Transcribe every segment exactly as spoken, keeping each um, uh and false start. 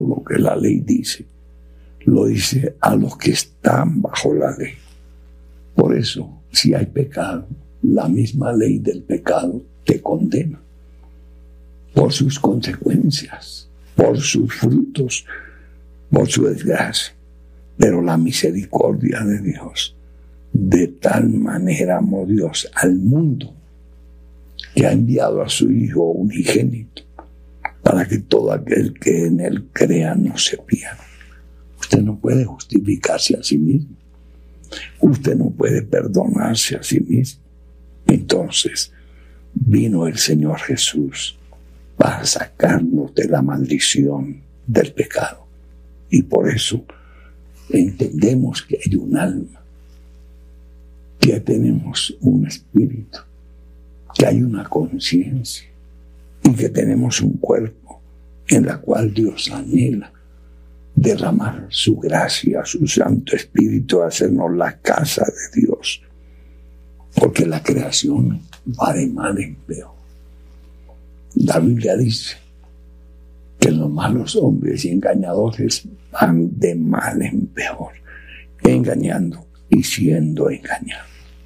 lo que la ley dice, lo dice a los que están bajo la ley. Por eso, si hay pecado, la misma ley del pecado te condena por sus consecuencias, por sus frutos, por su desgracia. Pero la misericordia de Dios, de tal manera amó Dios al mundo, que ha enviado a su Hijo unigénito, para que todo aquel que en él crea no se pierda. Usted no puede justificarse a sí mismo. Usted no puede perdonarse a sí mismo. Entonces vino el Señor Jesús para sacarnos de la maldición del pecado. Y por eso entendemos que hay un alma, que tenemos un espíritu, que hay una conciencia y que tenemos un cuerpo en la cual Dios anhela derramar su gracia, su Santo Espíritu, hacernos la casa de Dios. Porque la creación va de mal en peor. La Biblia dice que los malos hombres y engañadores van de mal en peor, engañando y siendo engañados.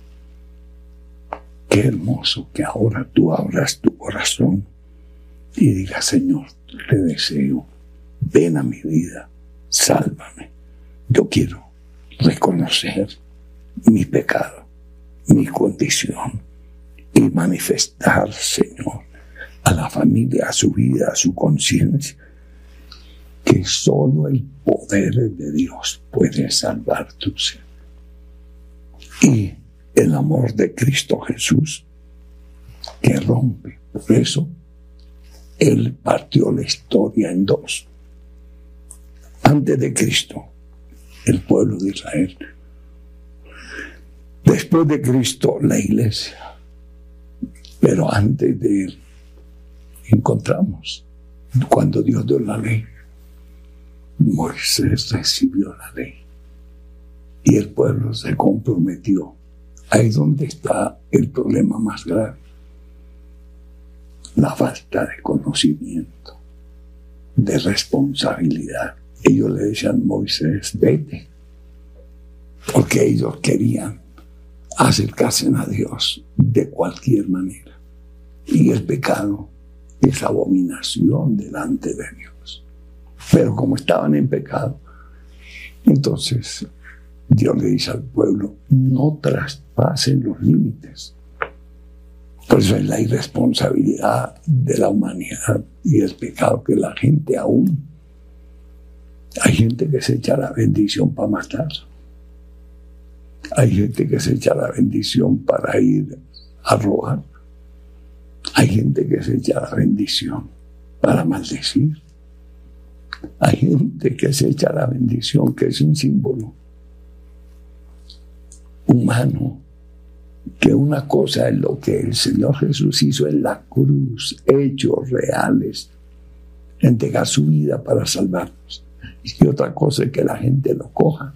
Qué hermoso que ahora tú abras tu corazón y digas: Señor, te deseo, ven a mi vida, sálvame. Yo quiero reconocer mi pecado, mi condición, y manifestar, Señor, a la familia, a su vida, a su conciencia, que solo el poder de Dios puede salvar tu ser. Y el amor de Cristo Jesús, que rompe. Por eso, Él partió la historia en dos. Antes de Cristo, el pueblo de Israel. Después de Cristo, la iglesia. Pero antes de Él, encontramos, cuando Dios dio la ley, Moisés recibió la ley. Y el pueblo se comprometió. Ahí es donde está el problema más grave. La falta de conocimiento, de responsabilidad. Ellos le decían: Moisés, vete. Porque ellos querían acercarse a Dios de cualquier manera. Y el pecado es abominación delante de Dios. Pero como estaban en pecado, entonces Dios le dice al pueblo: no traspasen los límites. Por eso es la irresponsabilidad de la humanidad y el pecado, que la gente aún, hay gente que se echa la bendición para matar. Hay gente que se echa la bendición para ir a robar. Hay gente que se echa la bendición para maldecir. Hay gente que se echa la bendición, que es un símbolo humano, que una cosa es lo que el Señor Jesús hizo en la cruz, hechos reales, entregar su vida para salvarnos. Y otra cosa es que la gente lo coja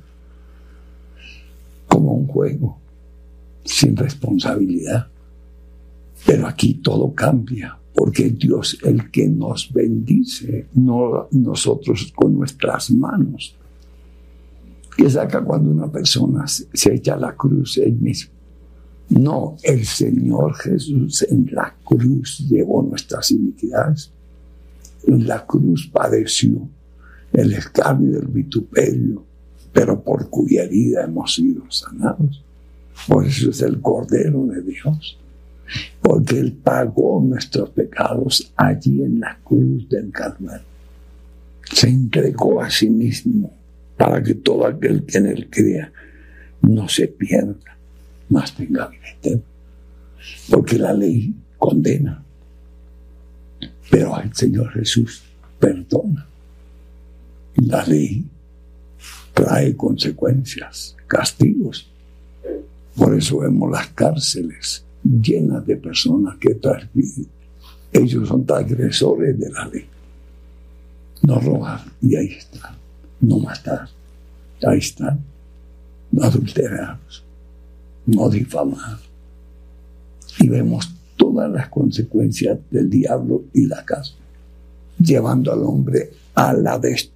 como un juego, sin responsabilidad. Pero aquí todo cambia, porque Dios es el que nos bendice, no nosotros con nuestras manos. ¿Qué saca cuando una persona se echa a la cruz él mismo? No, el Señor Jesús en la cruz llevó nuestras iniquidades. En la cruz padeció el escarnio del vituperio, pero por cuya herida hemos sido sanados. Por eso es el Cordero de Dios. Porque Él pagó nuestros pecados allí en la cruz del Calvario. Se entregó a sí mismo para que todo aquel que en Él crea no se pierda, mas tenga vida eterna. Porque la ley condena, pero el Señor Jesús perdona. La ley trae consecuencias, castigos. Por eso vemos las cárceles llenas de personas que transmiten. Ellos son transgresores de la ley. No robar, y ahí está. No matar, ahí está. No adulterar, no difamar. Y vemos todas las consecuencias del diablo y la casa, llevando al hombre a la destrucción.